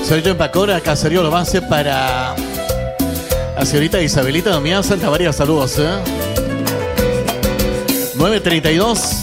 Sergio Empacora, Caserío Lo Base para la señorita Isabelita Domián, Santa María, saludos. 9:32.